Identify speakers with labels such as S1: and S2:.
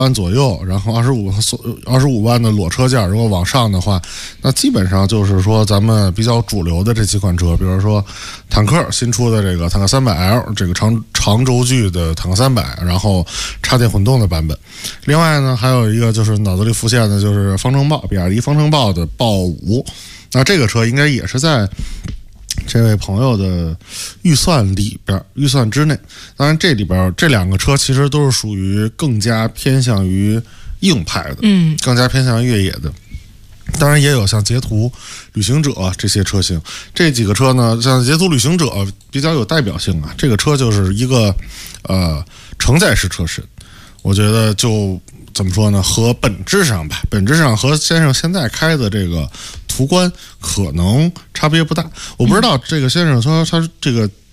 S1: 万左右，然后25万的裸车价，如果往上的话，那基本上就是说咱们比较主流的这几款车，比如说坦克新出的这个坦克 300L， 这个长轴距的坦克300，然后插电混动的版本。另外呢，还有一个就是脑子里浮现的就是方程豹，比亚迪方程豹的豹5，那这个车应该也是在这位朋友的预算之内。当然这里边这两个车其实都是属于更加偏向于硬派的，更加偏向于越野的。当然也有像捷途、旅行者这些车型。这几个车呢，像捷途、旅行者比较有代表性啊。这个车就是一个承载式车身，我觉得就怎么说呢？和本质上和先生现在开的这个途观可能差别不大。我不知道这个先生说他这个